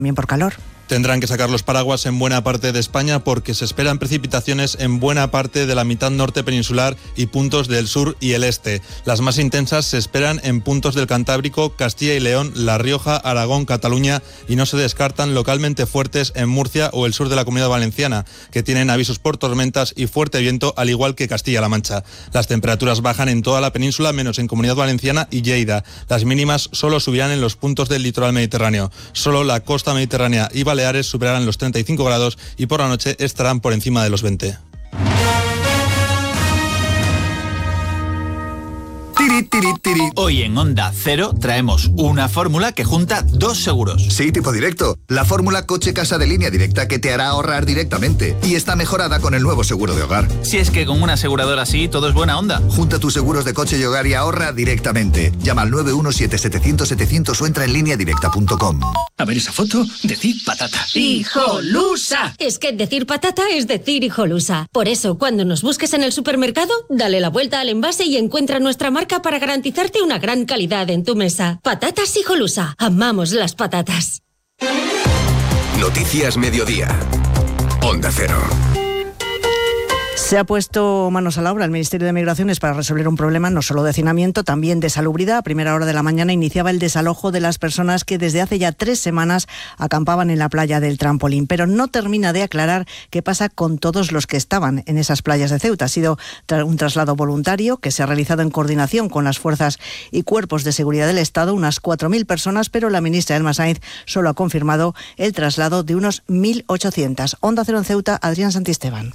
también por calor. Tendrán que sacar los paraguas en buena parte de España porque se esperan precipitaciones en buena parte de la mitad norte peninsular y puntos del sur y el este. Las más intensas se esperan en puntos del Cantábrico, Castilla y León, La Rioja, Aragón, Cataluña y no se descartan localmente fuertes en Murcia o el sur de la Comunidad Valenciana, que tienen avisos por tormentas y fuerte viento al igual que Castilla-La Mancha. Las temperaturas bajan en toda la península menos en Comunidad Valenciana y Lleida. Las mínimas solo subirán en los puntos del litoral mediterráneo. Solo la costa mediterránea y Baleares superarán los 35 grados y por la noche estarán por encima de los 20. Hoy en Onda Cero traemos una fórmula que junta dos seguros. Sí, tipo directo. La fórmula coche-casa de Línea Directa que te hará ahorrar directamente. Y está mejorada con el nuevo seguro de hogar. Si es que con una aseguradora así todo es buena onda. Junta tus seguros de coche y hogar y ahorra directamente. Llama al 917-700-700 o entra en lineadirecta.com. A ver esa foto, decir patata. ¡Hijolusa! Es que decir patata es decir hijolusa. Por eso, cuando nos busques en el supermercado, dale la vuelta al envase y encuentra nuestra marca para garantizarte una gran calidad en tu mesa. Patatas Hijolusa. Amamos las patatas. Noticias Mediodía. Onda Cero. Se ha puesto manos a la obra el Ministerio de Migraciones para resolver un problema no solo de hacinamiento, también de salubridad. A primera hora de la mañana iniciaba el desalojo de las personas que desde hace ya 3 semanas acampaban en la playa del Trampolín. Pero no termina de aclarar qué pasa con todos los que estaban en esas playas de Ceuta. Ha sido un traslado voluntario que se ha realizado en coordinación con las fuerzas y cuerpos de seguridad del Estado, unas 4.000 personas, pero la ministra Elma Sainz solo ha confirmado el traslado de unos 1.800. Onda Cero en Ceuta, Adrián Santisteban.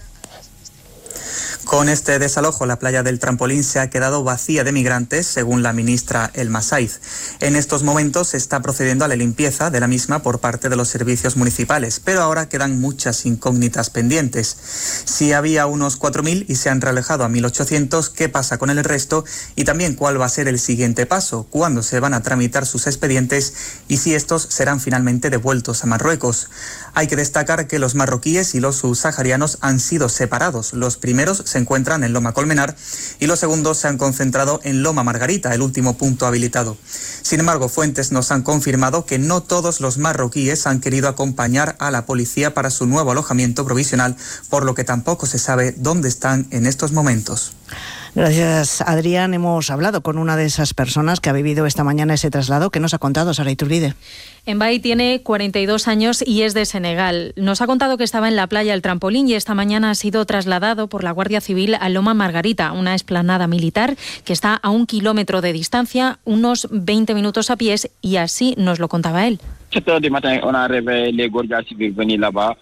Con este desalojo, la playa del Trampolín se ha quedado vacía de migrantes, según la ministra Elma Sainz. En estos momentos se está procediendo a la limpieza de la misma por parte de los servicios municipales, pero ahora quedan muchas incógnitas pendientes. Si había unos 4.000 y se han relajado a 1.800, ¿qué pasa con el resto? Y también cuál va a ser el siguiente paso, cuándo se van a tramitar sus expedientes y si estos serán finalmente devueltos a Marruecos. Hay que destacar que los marroquíes y los subsaharianos han sido separados. Los primeros se encuentran en Loma Colmenar y los segundos se han concentrado en Loma Margarita, el último punto habilitado. Sin embargo, fuentes nos han confirmado que no todos los marroquíes han querido acompañar a la policía para su nuevo alojamiento provisional, por lo que tampoco se sabe dónde están en estos momentos. Gracias, Adrián. Hemos hablado con una de esas personas que ha vivido esta mañana ese traslado. ¿Qué nos ha contado Sara Iturbide? Mbaye tiene 42 años y es de Senegal. Nos ha contado que estaba en la playa El Trampolín y esta mañana ha sido trasladado por la Guardia Civil a Loma Margarita, una explanada militar que está a 1 kilómetro de distancia, unos 20 minutos a pies, y así nos lo contaba él. 7 heures du matin, on a réveillé les guardias civiles venir là-bas.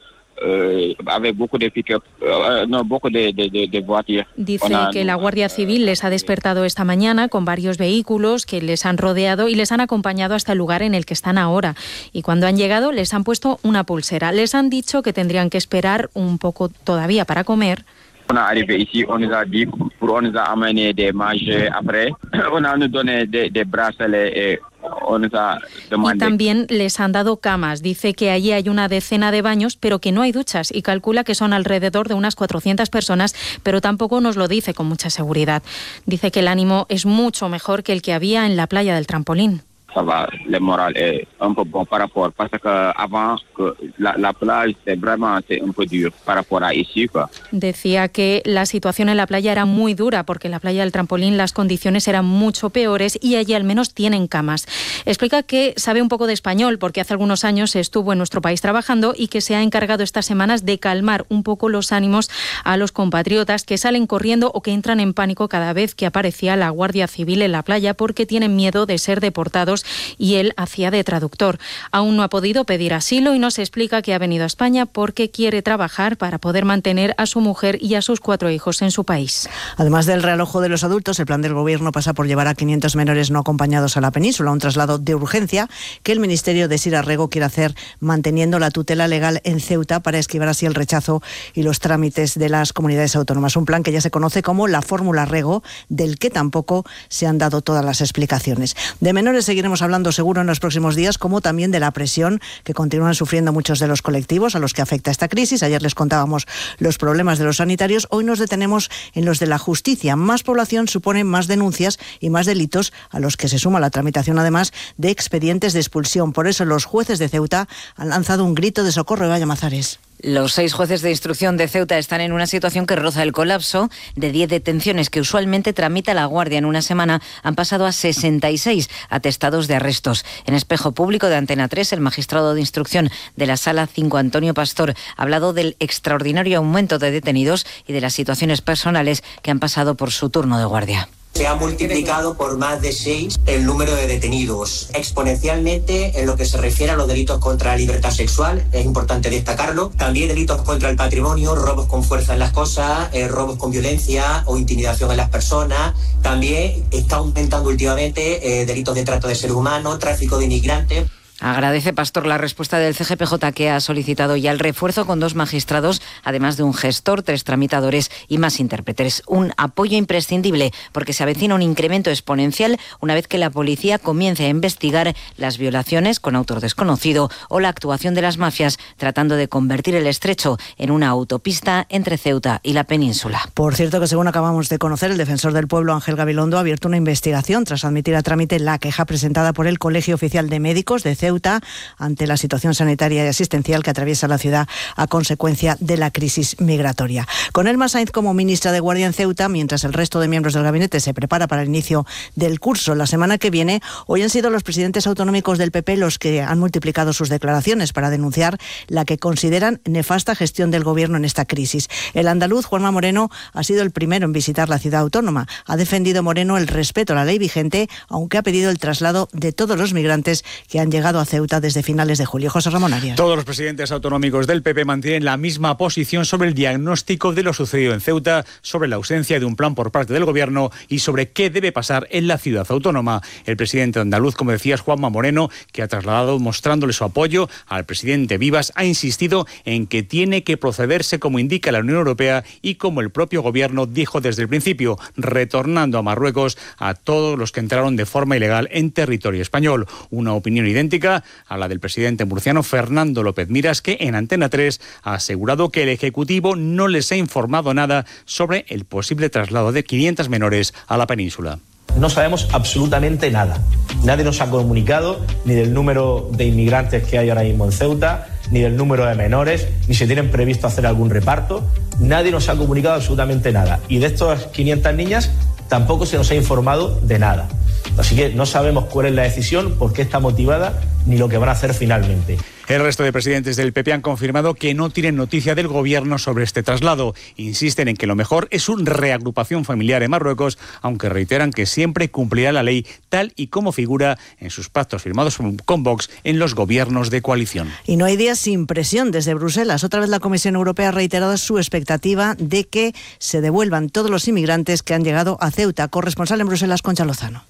Avec beaucoup de pick-up, beaucoup de voitures. Dice que la Guardia Civil les ha despertado esta mañana con varios vehículos que les han rodeado y les han acompañado hasta el lugar en el que están ahora. Y cuando han llegado les han puesto una pulsera. Les han dicho que tendrían que esperar un poco todavía para comer. On est arrivé ici, on nous a dit, on nous a amené des manger après, on a nous donné des bracelets et on nous a demandé. Y también les han dado camas. Dice que allí hay una decena de baños, pero que no hay duchas, y calcula que son alrededor de unas 400 personas, pero tampoco nos lo dice con mucha seguridad. Dice que el ánimo es mucho mejor que el que había en la playa del Trampolín. Ça va, le moral est un peu bon par rapport, parce que avant que la plage c'est un peu dur par rapport a ici, quoi. Decía que la situación en la playa era muy dura porque en la playa del Trampolín las condiciones eran mucho peores y allí al menos tienen camas. Explica que sabe un poco de español porque hace algunos años estuvo en nuestro país trabajando y que se ha encargado estas semanas de calmar un poco los ánimos a los compatriotas que salen corriendo o que entran en pánico cada vez que aparecía la Guardia Civil en la playa porque tienen miedo de ser deportados, y él hacía de traductor. Aún no ha podido pedir asilo y nos explica que ha venido a España porque quiere trabajar para poder mantener a su mujer y a sus 4 hijos en su país. Además del realojo de los adultos, el plan del Gobierno pasa por llevar a 500 menores no acompañados a la península, un traslado de urgencia que el Ministerio de Sira Rego quiere hacer manteniendo la tutela legal en Ceuta para esquivar así el rechazo y los trámites de las comunidades autónomas. Un plan que ya se conoce como la Fórmula Rego, del que tampoco se han dado todas las explicaciones. De menores seguiremos seguiremos hablando seguro en los próximos días, como también de la presión que continúan sufriendo muchos de los colectivos a los que afecta esta crisis. Ayer les contábamos los problemas de los sanitarios. Hoy nos detenemos en los de la justicia. Más población supone más denuncias y más delitos, a los que se suma la tramitación además de expedientes de expulsión. Por eso los jueces de Ceuta han lanzado un grito de socorro. Vaya Mazares. Los 6 jueces de instrucción de Ceuta están en una situación que roza el colapso. De 10 detenciones que usualmente tramita la Guardia en una semana, han pasado a 66 atestados de arrestos. En espejo público de Antena 3, el magistrado de instrucción de la Sala 5, Antonio Pastor, ha hablado del extraordinario aumento de detenidos y de las situaciones personales que han pasado por su turno de guardia. Se ha multiplicado por más de 6 el número de detenidos. Exponencialmente en lo que se refiere a los delitos contra la libertad sexual, es importante delitos. También delitos contra el patrimonio, robos con fuerza en las cosas, robos con violencia o intimidación en las personas. También está aumentando últimamente delitos de trata de seres humanos, tráfico de inmigrantes. Agradece Pastor la respuesta del CGPJ, que ha solicitado ya el refuerzo con 2 magistrados, además de un gestor, 3 tramitadores y más intérpretes. Un apoyo imprescindible porque se avecina un incremento exponencial una vez que la policía comience a investigar las violaciones con autor desconocido o la actuación de las mafias tratando de convertir el estrecho en una autopista entre Ceuta y la península. Por cierto, que según acabamos de conocer, el defensor del pueblo, Ángel Gabilondo, ha abierto una investigación tras admitir a trámite la queja presentada por el Colegio Oficial de Médicos de Ceuta ante la situación sanitaria y asistencial que atraviesa la ciudad a consecuencia de la crisis migratoria. Con Elma Sainz como ministra de Guardia en Ceuta, mientras el resto de miembros del gabinete se prepara para el inicio del curso la semana que viene, hoy han sido los presidentes autonómicos del PP los que han multiplicado sus declaraciones para denunciar la que consideran nefasta gestión del gobierno en esta crisis. El andaluz Juanma Moreno ha sido el primero en visitar la ciudad autónoma. Ha defendido Moreno el respeto a la ley vigente, aunque ha pedido el traslado de todos los migrantes que han llegado a Ceuta desde finales de julio. José Ramón Arias. Todos los presidentes autonómicos del PP mantienen la misma posición sobre el diagnóstico de lo sucedido en Ceuta, sobre la ausencia de un plan por parte del gobierno y sobre qué debe pasar en la ciudad autónoma. El presidente andaluz, como decías, Juanma Moreno, que ha trasladado mostrándole su apoyo al presidente Vivas, ha insistido en que tiene que procederse como indica la Unión Europea y como el propio gobierno dijo desde el principio, retornando a Marruecos a todos los que entraron de forma ilegal en territorio español. Una opinión idéntica a la del presidente murciano Fernando López Miras, que en Antena 3 ha asegurado que el Ejecutivo no les ha informado nada sobre el posible traslado de 500 menores a la península. No sabemos absolutamente nada. Nadie nos ha comunicado ni del número de inmigrantes que hay ahora mismo en Ceuta, ni del número de menores, ni se tienen previsto hacer algún reparto. Nadie nos ha comunicado absolutamente nada. Y de estas 500 niñas tampoco se nos ha informado de nada. Así que no sabemos cuál es la decisión, por qué está motivada, ni lo que van a hacer finalmente. El resto de presidentes del PP han confirmado que no tienen noticia del gobierno sobre este traslado. Insisten en que lo mejor es una reagrupación familiar en Marruecos, aunque reiteran que siempre cumplirá la ley tal y como figura en sus pactos firmados con Vox en los gobiernos de coalición. Y no hay días sin presión desde Bruselas. Otra vez la Comisión Europea ha reiterado su expectativa de que se devuelvan todos los inmigrantes que han llegado a Ceuta. Corresponsal en Bruselas, Concha Lozano.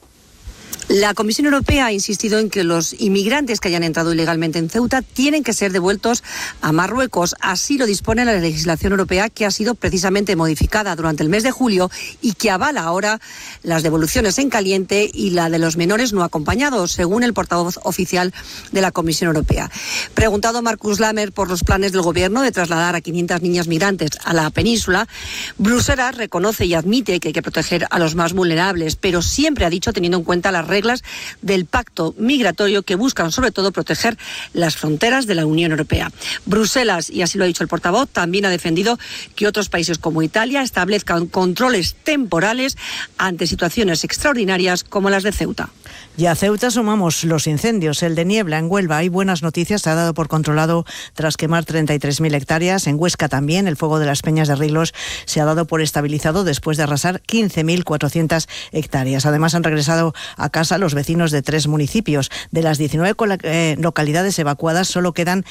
La Comisión Europea ha insistido en que los inmigrantes que hayan entrado ilegalmente en Ceuta tienen que ser devueltos a Marruecos. Así lo dispone la legislación europea, que ha sido precisamente modificada durante el mes de julio y que avala ahora las devoluciones en caliente y la de los menores no acompañados, según el portavoz oficial de la Comisión Europea. Preguntado Markus Lamer por los planes del gobierno de trasladar a 500 niñas migrantes a la península, Bruselas reconoce y admite que hay que proteger a los más vulnerables, pero siempre ha dicho teniendo en cuenta las reglas del pacto migratorio que buscan sobre todo proteger las fronteras de la Unión Europea. Bruselas, y así lo ha dicho el portavoz, también ha defendido que otros países como Italia establezcan controles temporales ante situaciones extraordinarias como las de Ceuta. Y a Ceuta sumamos los incendios. El de Niebla en Huelva, hay buenas noticias, se ha dado por controlado tras quemar 33.000 hectáreas. En Huesca también, el fuego de las Peñas de Riglos se ha dado por estabilizado después de arrasar 15.400 hectáreas. Además, han regresado a casa los vecinos de 3 municipios. De las 19 localidades evacuadas, solo quedan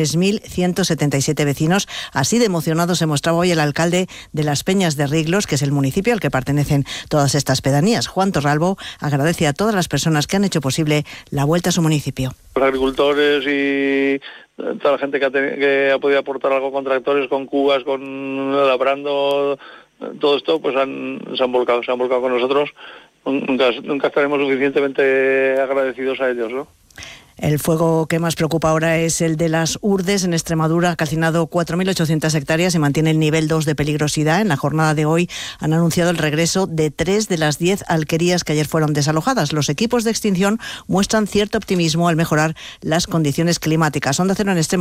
3.177 vecinos. Así de emocionado se mostraba hoy el alcalde de las Peñas de Riglos, que es el municipio al que pertenecen todas estas pedanías. Juan Torralbo agradece a todas las personas que han hecho posible la vuelta a su municipio. Los agricultores y toda la gente que ha podido aportar algo con tractores, con cubas, con labrando, todo esto, pues se han volcado con nosotros nunca estaremos suficientemente agradecidos a ellos, ¿no? El fuego que más preocupa ahora es el de las Urdes en Extremadura. Ha calcinado 4.800 hectáreas y mantiene el nivel 2 de peligrosidad. En la jornada de hoy han anunciado el regreso de 3 de las 10 alquerías que ayer fueron desalojadas. Los equipos de extinción muestran cierto optimismo al mejorar las condiciones climáticas. Onda Cero en Extremadura.